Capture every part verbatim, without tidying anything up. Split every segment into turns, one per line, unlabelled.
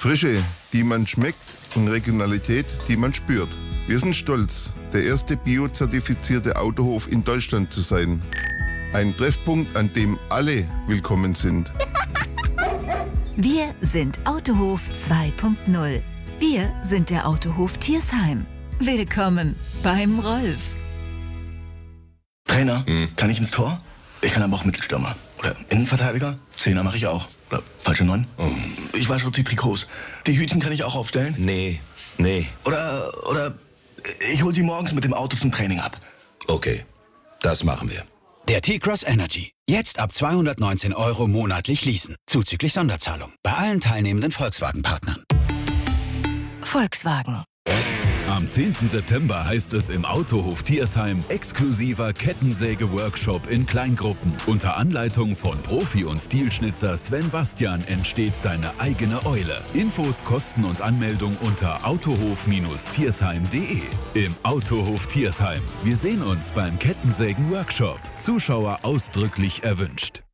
Frische, die man schmeckt und Regionalität, die man spürt. Wir sind stolz, der erste biozertifizierte Autohof in Deutschland zu sein. Ein Treffpunkt, an dem alle willkommen sind.
Wir sind Autohof zwei Punkt null. Wir sind der Autohof Thiersheim. Willkommen beim Rolf.
Trainer, hm. kann ich ins Tor? Ich kann aber auch Mittelstürmer. Oder Innenverteidiger? Zehner mache ich auch. Oder falsche Neun? Oh. Ich wasche auch die Trikots. Die Hütchen kann ich auch aufstellen?
Nee, nee.
Oder, oder ich hole sie morgens mit dem Auto zum Training ab.
Okay, das machen wir.
Der T-Cross Energy. Jetzt ab zweihundertneunzehn Euro monatlich leasen. Zuzüglich Sonderzahlung. Bei allen teilnehmenden Volkswagen-Partnern.
Volkswagen.
Am zehnten September heißt es im Autohof Thiersheim exklusiver Kettensäge-Workshop in Kleingruppen. Unter Anleitung von Profi- und Stilschnitzer Sven Bastian entsteht deine eigene Eule. Infos, Kosten und Anmeldung unter autohof Thiersheim punkt de. Im Autohof Thiersheim. Wir sehen uns beim Kettensägen-Workshop. Zuschauer ausdrücklich erwünscht.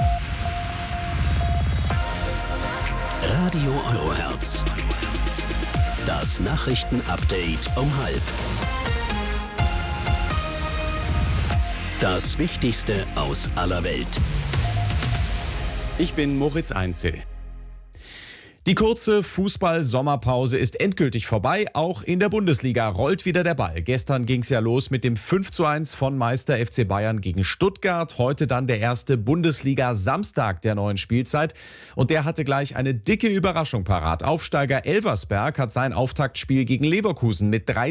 Radio Eurohertz. Das Nachrichten-Update um halb. Das Wichtigste aus aller Welt.
Ich bin Moritz Einzel. Die kurze Fußball-Sommerpause ist endgültig vorbei. Auch in der Bundesliga rollt wieder der Ball. Gestern ging es ja los mit dem fünf zu eins von Meister F C Bayern gegen Stuttgart. Heute dann der erste Bundesliga-Samstag der neuen Spielzeit. Und der hatte gleich eine dicke Überraschung parat. Aufsteiger Elversberg hat sein Auftaktspiel gegen Leverkusen mit drei